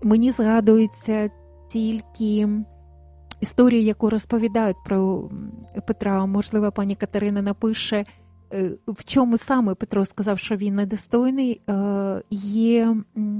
Мені згадується тільки історія, яку розповідають про Петра. Можливо, пані Катерина напише, в чому саме Петро сказав, що він недостойний. Є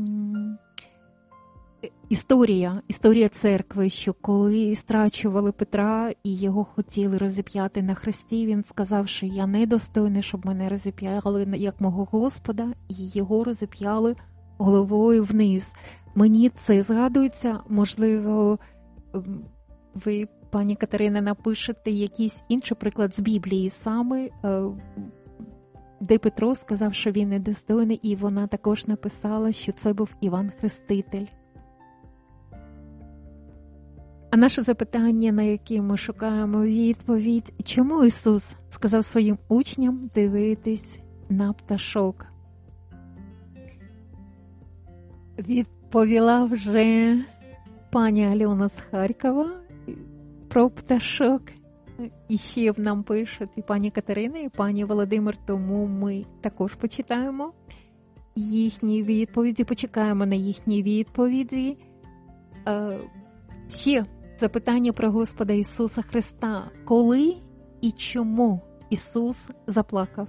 історія церкви, що коли страчували Петра і його хотіли розіп'яти на хресті, він сказав, що я недостойний, щоб мене розіп'яли як мого Господа, і його розіп'яли головою вниз. Мені це згадується, можливо, ви, пані Катерина, напишете якийсь інший приклад з Біблії саме, де Петро сказав, що він недостойний, і вона також написала, що це був Іван Хреститель. А наше запитання, на яке ми шукаємо відповідь, чому Ісус сказав своїм учням дивитись на пташок? Відповіла вже пані Альона з Харкова про пташок. І ще нам пишуть і пані Катерина, і пані Володимир, тому ми також почитаємо їхні відповіді, почекаємо на їхні відповіді. Ще запитання про Господа Ісуса Христа. Коли і чому Ісус заплакав?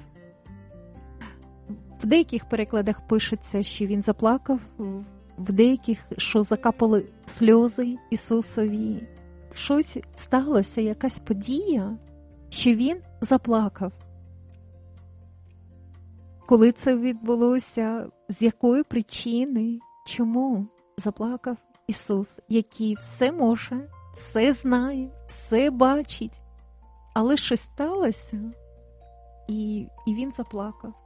В деяких перекладах пишеться, що Він заплакав, в деяких, що закапали сльози Ісусові. Щось сталося, якась подія, що Він заплакав. Коли це відбулося, з якої причини, чому заплакав Ісус, який все може, все знає, все бачить, але щось сталося, і Він заплакав.